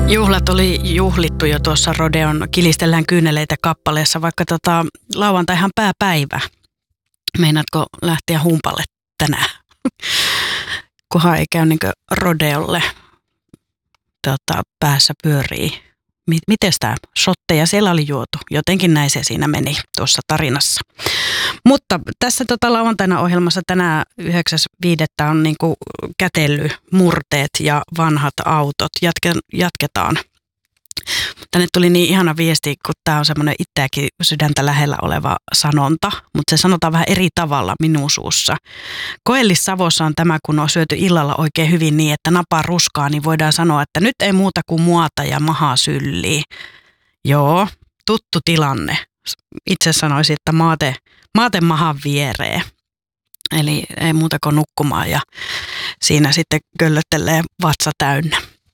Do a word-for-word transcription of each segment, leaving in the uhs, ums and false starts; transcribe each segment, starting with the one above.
Juhlat oli juhlittu jo tuossa Rodeon Kilistellään kyyneleitä kappaleessa, vaikka tota, lauantaihan pääpäivä. Meinaatko lähteä humpalle tänään? Kunhan ei käy niinkö Rodeolle tota, päässä pyörii. Miten tämä shotteja siellä oli juotu? Jotenkin näin se siinä meni tuossa tarinassa. Mutta tässä tota, lauantaina ohjelmassa tänään yhdeksäs viidettä on niinku kätelymurteet ja vanhat autot. Jatke, jatketaan. Tänne tuli niin ihana viesti, kun tämä on semmoinen itseäkin sydäntä lähellä oleva sanonta, mutta se sanotaan vähän eri tavalla minun suussa. Koellis-Savossa on tämä, kun on syöty illalla oikein hyvin niin, että napaa ruskaa, niin voidaan sanoa, että nyt ei muuta kuin muota ja maha syllii. Joo, tuttu tilanne. Itse sanoisin, että maate, maate mahan vieree. Eli ei muuta kuin nukkumaan ja siinä sitten köllöttelee vatsa täynnä.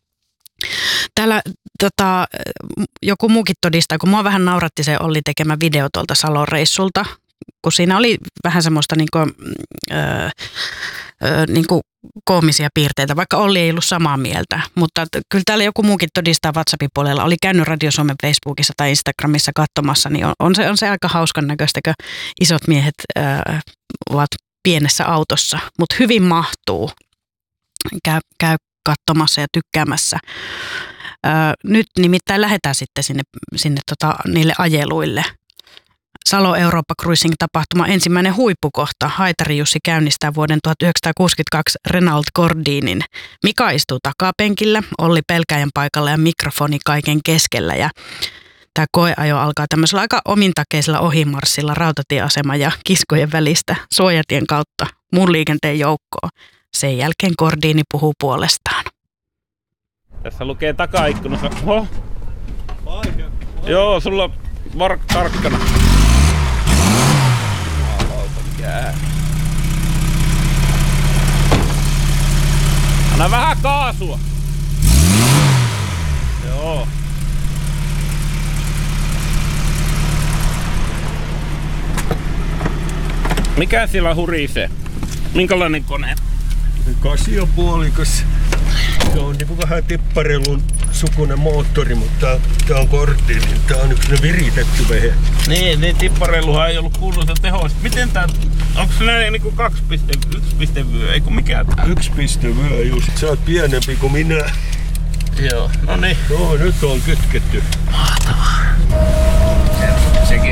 Täällä tota, joku muukin todistaa, kun mua vähän nauratti se Olli tekemä video tuolta Salon reissulta, kun siinä oli vähän semmoista niinku, öö, öö, niinku koomisia piirteitä, vaikka Olli ei ollut samaa mieltä. Mutta t- kyllä täällä joku muukin todistaa WhatsAppin puolella, oli käynyt Radio Suomen Facebookissa tai Instagramissa katsomassa, niin on, on, se, on se aika hauskan näköistä, kun isot miehet öö, ovat pienessä autossa, mutta hyvin mahtuu. Käy, käy katsomassa ja tykkäämässä. Öö, nyt nimittäin lähdetään sitten sinne, sinne tota, niille ajeluille. Salo Eurooppa Cruising-tapahtuma ensimmäinen huippukohta. Haitari Jussi käynnistää vuoden tuhatyhdeksänsataakuusikymmentäkaksi Renault Gordinin. Mika istuu takapenkillä, Olli pelkäjän paikalla ja mikrofoni kaiken keskellä. Ja tämä koeajo alkaa tämmöisellä aika omintakeisella ohimarssilla rautatieasema ja kiskojen välistä suojatien kautta muun liikenteen joukkoon. Sen jälkeen Gordini puhuu puolestaan. Tässä lukee takaikkunassa. Oho. Joo, sulla on var- tarkkana. Anna vähän kaasua. Joo. Mikä siellä hurisee? Minkälainen kone? Kasiopuolikas. Se on niinku vähän tipparelun sukunen moottori, mutta tää on Gordini, niin tää on yksi viritetty vehe. Niin, niin tipparelluhan ei ollut kuuluisa tehoista. Miten tää, onko se näin niinku kaksi piste yksi vyö, eikö mikään tää? Yksi piste vyö just, sä oot pienempi kuin minä. Joo, no niin. Joo, nyt on kytketty. Mahtavaa. Sekin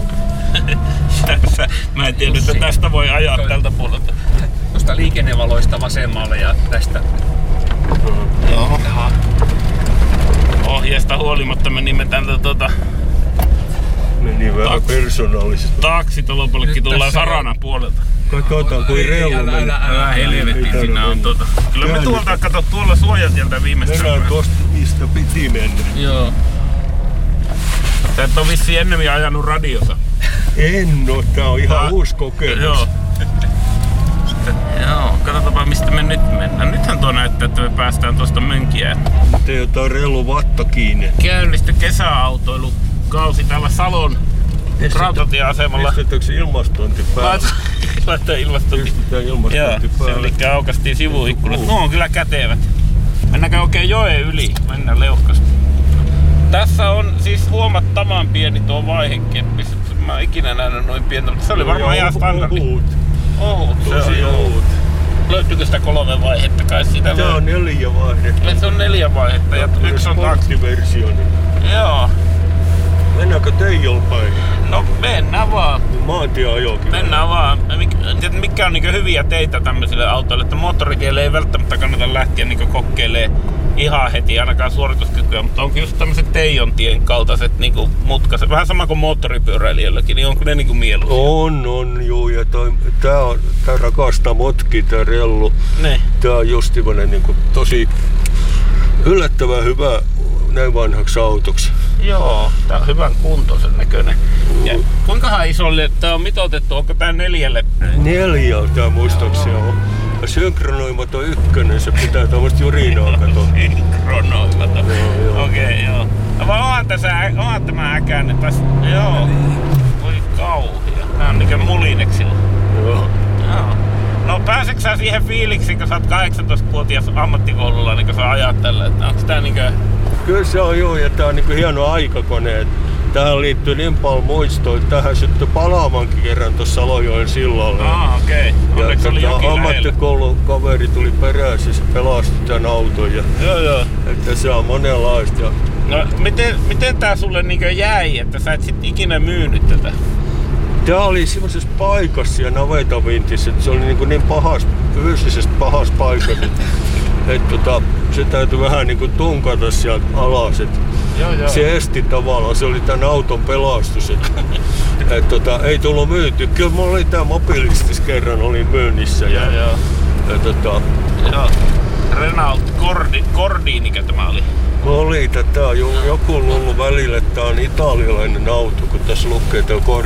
mä en tiedä, että tästä voi ajaa Toi, tältä puolelta. Tuosta liikennevaloista vasemmalle ja tästä. Joo. Ohjeesta huolimatta menimme tältä tuota... Meni vähän persoonallisesti. Taksitolopallekin tullaan Sarana puolelta. Katsotaan kuin reilu meni. Älä, älä, älä helvetin, siinä on tuota... Kyllä me tuolta, kato tuolla suojatieltä viimeistä. Mennään tosta, mistä piti mennä. Joo. Sä et oo vissiin ennemmin ajanut radiossa. En oo, tää on ihan Tää, uusi kokemus. Joo. Joo, katsotaanpa mistä me nyt mennään. Nythän tuo näyttää, että me päästään tuosta Mönkiään. Te jotain reilu vatta kiinni. Käynnistä kesäautoilukausi täällä Salon rautatieasemalla. Pistetäänkö ilmastointi päälle? Laittaa ilmastointi. Pistetään ilmastointi päälle. Se eli aukaistiin sivuikkunat. Nuo on kyllä kätevät. Mennäänkö oikein joen yli? Mennään leuhkasti. Tässä on siis huomattavan pieni tuo vaihekeppi. Mä oon ikinä nähnyt noin pientä, mutta se oli varmaan ihan standardi. Ohut. Ohut, se Tosi on ohut. Löytyykö sitä kolme vaihetta kai siitä? Tää on neljä vaihetta. Se on neljä vaihetta ja yksi on taktiversio. Joo. Mennäänkö Teijolla päin? No mennään vaan. Maantieajokin. Mennään vaan. Mik, mikä on niinku hyviä teitä tämmöisille autoille, että moottoritielle ei välttämättä kannata lähteä niinku kokeilemaan ihan heti ainakaan suorituskykyä, mutta onko just tämmöiset Teijon tien kaltaiset niinku mutkaiset, vähän sama kuin moottoripyöräilijöilläkin, niin onko ne niinku mieluisia? On, on, juu, ja toi, tää, on, tää rakastaa motki, tää rellu. Ne. Tää on just niinku tosi yllättävän hyvä näin vanhaksi autoksi. Joo, tää on hyvän kuntoisen näköinen. Ja kuinkahan isolle tää on mitoitettu? Onko tää neljälle? Neljä on tää muistaakseni on. Ja synkronoimaton ykkönen, se pitää tämmöstä jurinaa katsoa. Synkronoimaton? Joo, Okei, okay, joo. Vaan onhan tässä, onhan tämä äkäinen tässä. Joo. Voi kauhia. Tää on niinkö mulineksilla. Joo. Joo. No pääseksä siihen fiiliksiin, kun sä oot kahdeksantoistavuotias ammattikoululainen, kun sä ajat tällä, että onks tää niinkö... Kyllä se on joo, ja tää on niinku hieno aikakone. Tähän liittyy niin paljon muistoja, tähän syttyi palaamankin kerran tuossa Salojoen sillalla. Ah, okei. Okay. Onneksi ja oli tota, jokin ammattikoulun kaveri tuli perässä ja se pelasti tän auton. Ja, joo, joo. että se on monenlaista. Ja... No, miten, miten tää sulle niinkö jäi, että sä et sit ikinä myynyt tätä? Tää oli semmoisessa paikassa siellä navetavintissä, että se oli niin, niin pahas, fyysisesti pahas paikka, että et, tota, se täytyi vähän niin kuin tunkata sieltä alas. Et, joo, joo. Se esti tavallaan, se oli tän auton pelastus. Et, et, tota, ei tullut myyty. Kyllä mulla oli tää mobiilistis kerran oli myynnissä. Joo, ja, joo. Ja, tota, joo. Renault Cordi, Cordinikö tämä oli? Oli tätä, joku on luullut välillä, että tää on italialainen auto, kun tässä lukee tää Cordi.